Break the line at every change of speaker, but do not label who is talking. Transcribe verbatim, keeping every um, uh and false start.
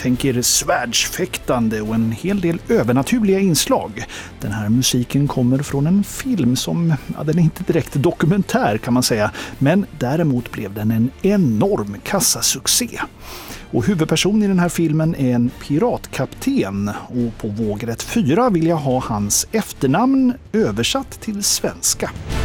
Tänk er svärdsfäktande och en hel del övernaturliga inslag. Den här musiken kommer från en film som, ja, den är inte direkt dokumentär kan man säga, men däremot blev den en enorm kassasuccé. Och huvudpersonen i den här filmen är en piratkapten och på vågrätt fyra vill jag ha hans efternamn översatt till svenska.